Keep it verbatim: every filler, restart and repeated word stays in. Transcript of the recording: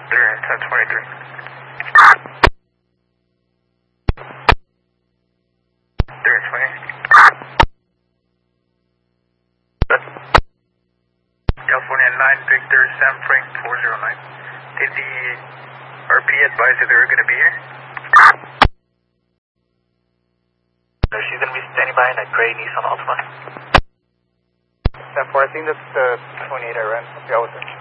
There, ten twenty-three. There, twenty. California nine Victor Sam Frank four zero nine. Did the R P advise that they were going to be here? No, she's going to be standing by in a gray Nissan Altima. Sam four, I think that's the twenty-eight I ran. Yeah, I was there.